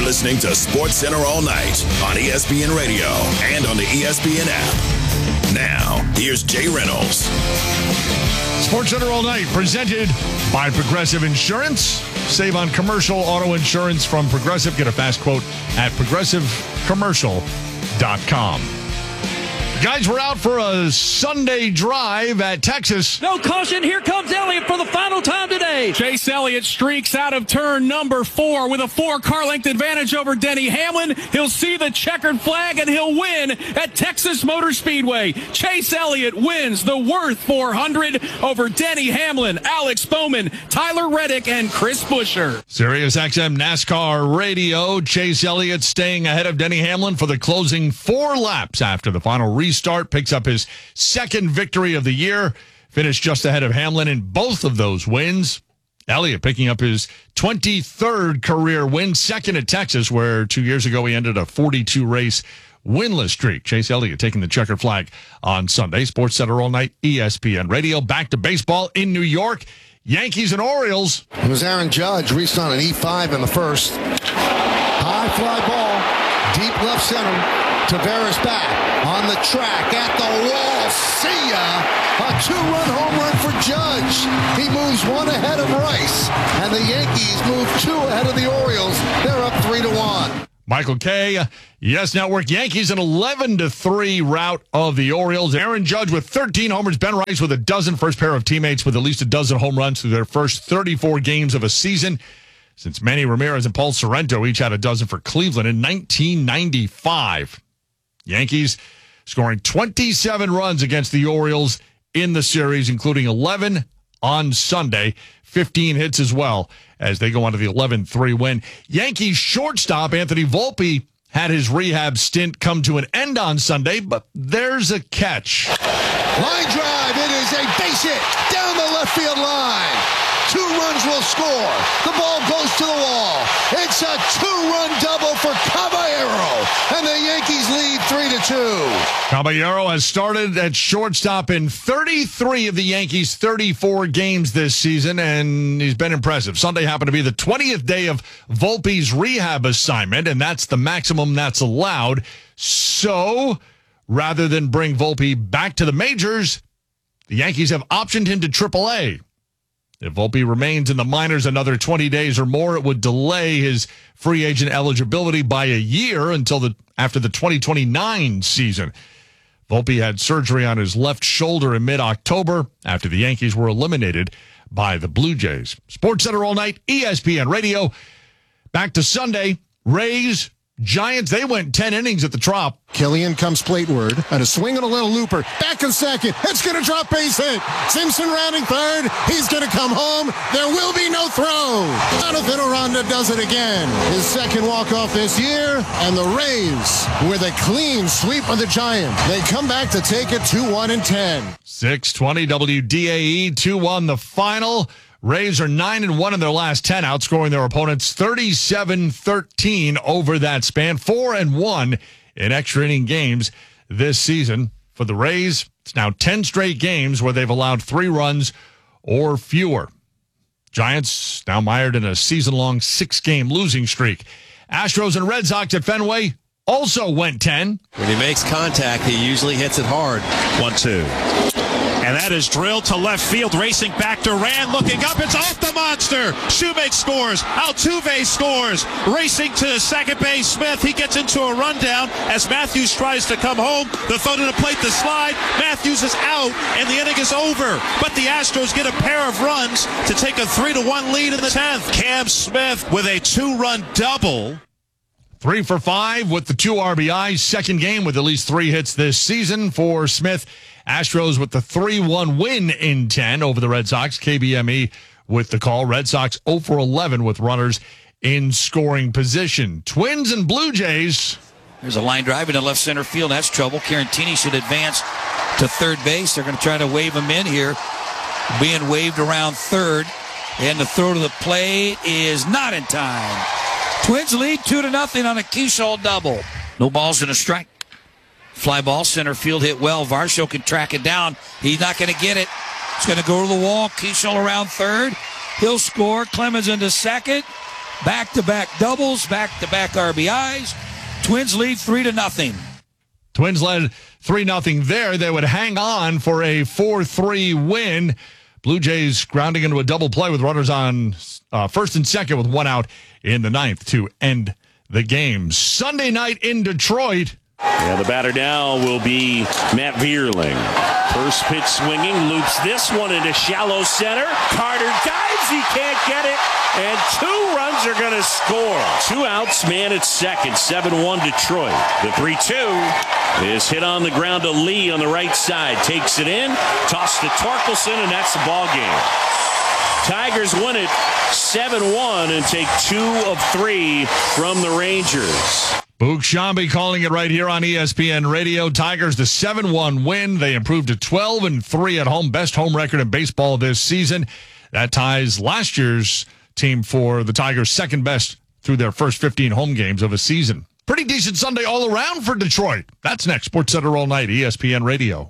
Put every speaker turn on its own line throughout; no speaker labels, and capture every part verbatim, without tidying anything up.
listening to Sports Center all night on E S P N Radio and on the E S P N app. Now, here's Jay Reynolds.
Sports Center all night, presented by Progressive Insurance. Save on commercial auto insurance from Progressive. Get a fast quote at progressive commercial dot com. Guys, we're out for a Sunday drive at Texas.
No caution. Here comes Elliott for the final time today.
Chase Elliott streaks out of turn number four with a four-car length advantage over Denny Hamlin. He'll see the checkered flag, and he'll win at Texas Motor Speedway. Chase Elliott wins the Worth four hundred over Denny Hamlin, Alex Bowman, Tyler Reddick, and Chris Buescher.
Sirius X M NASCAR Radio. Chase Elliott staying ahead of Denny Hamlin for the closing four laps after the final restart. Picks up his second victory of the year. Finished just ahead of Hamlin in both of those wins. Elliott picking up his twenty-third career win, second at Texas, where two years ago he ended a forty-two race winless streak. Chase Elliott taking the checkered flag on Sunday. Sports Center all night, E S P N Radio. Back to baseball in New York. Yankees and Orioles.
It was Aaron Judge reached on an E five in the first. High fly ball, deep left center. Tavares back on the track at the wall. See ya! A two-run home run for Judge. He moves one ahead of Rice, and the Yankees move two ahead of the Orioles. They're up three to one.
Michael Kay, Yes Network. Yankees an eleven to three rout of the Orioles. Aaron Judge with thirteen homers. Ben Rice with a dozen. First pair of teammates with at least a dozen home runs through their first thirty-four games of a season, since Manny Ramirez and Paul Sorrento each had a dozen for Cleveland in nineteen ninety-five. Yankees scoring twenty-seven runs against the Orioles in the series, including eleven on Sunday, fifteen hits as well as they go on to the eleven three win. Yankees shortstop Anthony Volpe had his rehab stint come to an end on Sunday, but there's a catch.
Line drive. It is a base hit down the left field line. Two runs will score. The ball goes to the wall. It's a two-run double for Caballero, and the Yankees lead three to two.
Caballero has started at shortstop in thirty-three of the Yankees' thirty-four games this season, and he's been impressive. Sunday happened to be the twentieth day of Volpe's rehab assignment, and that's the maximum that's allowed. So, rather than bring Volpe back to the majors, the Yankees have optioned him to triple A. If Volpe remains in the minors another twenty days or more, it would delay his free agent eligibility by a year until the after the twenty twenty-nine season. Volpe had surgery on his left shoulder in mid-October after the Yankees were eliminated by the Blue Jays. Sports Center all night, E S P N Radio. Back to Sunday, Rays, Giants, they went ten innings at the Trop.
Killian comes plateward, and a swing and a little looper. Back in second. It's going to drop base hit. Simpson rounding third. He's going to come home. There will be no throw. Jonathan Aranda does it again. His second walk-off this year, and the Rays with a clean sweep of the Giants. They come back to take it two one and ten.
six twenty W D A E, two one the final. Rays are nine and one in their last ten, outscoring their opponents thirty-seven thirteen over that span. four and one in extra inning games this season. For the Rays, it's now ten straight games where they've allowed three runs or fewer. Giants now mired in a season-long six-game losing streak. Astros and Red Sox at Fenway also went ten.
When he makes contact, he usually hits it hard.
one two. And that is drilled to left field, racing back to Rand, looking up, it's off the monster. Shoemake scores, Altuve scores, racing to second base, Smith, he gets into a rundown as Matthews tries to come home. The throw to the plate, the slide, Matthews is out, and the inning is over. But the Astros get a pair of runs to take a three to one lead in the tenth. Cam Smith with a two-run double.
Three for five with the two R B Is. Second game with at least three hits this season for Smith. Astros with the three one win in ten over the Red Sox. K B M E with the call. Red Sox oh for eleven with runners in scoring position. Twins and Blue Jays.
There's a line drive into left center field. That's trouble. Carantini should advance to third base. They're going to try to wave him in here. Being waved around third. And the throw to the plate is not in time. Twins lead two to nothing on a Keyshaw double. No balls and a strike. Fly ball, center field hit well. Varsho can track it down. He's not going to get it. It's going to go to the wall. Keyshaw around third. He'll score. Clemens into second. back-to-back doubles, back-to-back R B Is. Twins lead three to nothing.
Twins led three nothing there. They would hang on for a four three win. Blue Jays grounding into a double play with runners on uh, first and second with one out in the ninth to end the game. Sunday night in Detroit.
Yeah, the batter now will be Matt Vierling. First pitch swinging, loops this one into shallow center. Carter dives, he can't get it, and two runs are going to score. Two outs, man at second, seven one Detroit. The three two is hit on the ground to Lee on the right side. Takes it in, toss to Torkelson, and that's the ball game. Tigers win it seven one and take two of three from the Rangers.
Boog Sciambi calling it right here on E S P N Radio. Tigers the seven one win. They improved to twelve and three at home. Best home record in baseball this season. That ties last year's team for the Tigers' second best through their first fifteen home games of a season. Pretty decent Sunday all around for Detroit. That's next. Sports Center all night, E S P N Radio.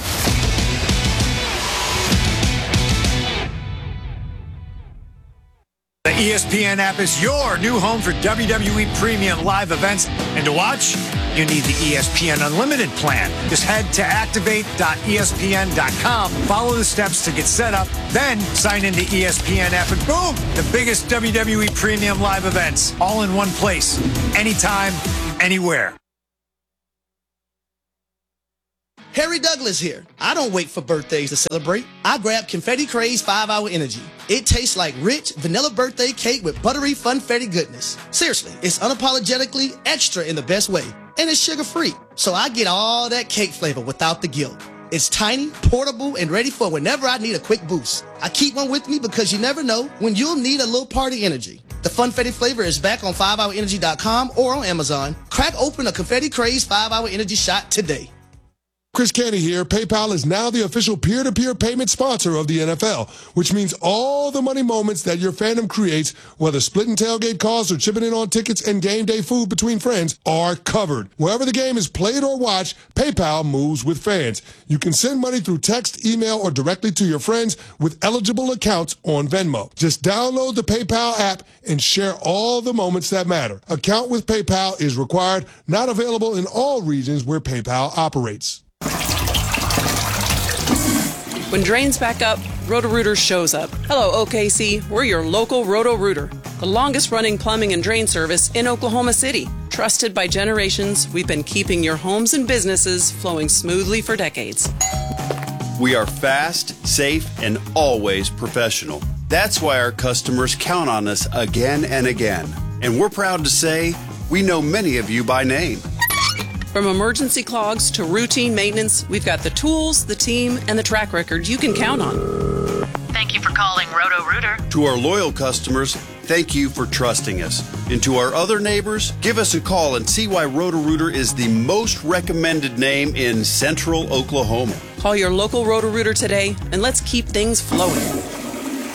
The E S P N app is your new home for W W E premium live events. And to watch, you need the E S P N Unlimited plan. Just head to activate dot E S P N dot com, follow the steps to get set up, then sign into E S P N app, and boom, the biggest W W E premium live events, all in one place, anytime, anywhere.
Harry Douglas here. I don't wait for birthdays to celebrate. I grab Confetti Craze five hour Energy. It tastes like rich vanilla birthday cake with buttery funfetti goodness. Seriously, it's unapologetically extra in the best way. And it's sugar-free, so I get all that cake flavor without the guilt. It's tiny, portable, and ready for whenever I need a quick boost. I keep one with me because you never know when you'll need a little party energy. The Funfetti flavor is back on five hour energy dot com or on Amazon. Crack open a Confetti Craze five hour Energy shot today.
Chris Canty here. PayPal is now the official peer-to-peer payment sponsor of the N F L, which means all the money moments that your fandom creates, whether splitting tailgate costs or chipping in on tickets and game day food between friends, are covered. Wherever the game is played or watched, PayPal moves with fans. You can send money through text, email, or directly to your friends with eligible accounts on Venmo. Just download the PayPal app and share all the moments that matter. Account with PayPal is required, not available in all regions where PayPal operates.
When drains back up, Roto-Rooter shows up. Hello, O K C. We're your local Roto-Rooter, the longest-running plumbing and drain service in Oklahoma City. Trusted by generations, we've been keeping your homes and businesses flowing smoothly for decades.
We are fast, safe, and always professional. That's why our customers count on us again and again. And we're proud to say we know many of you by name.
From emergency clogs to routine maintenance, we've got the tools, the team, and the track record you can count on.
Thank you for calling Roto-Rooter.
To our loyal customers, thank you for trusting us. And to our other neighbors, give us a call and see why Roto-Rooter is the most recommended name in central Oklahoma.
Call your local Roto-Rooter today, and let's keep things flowing.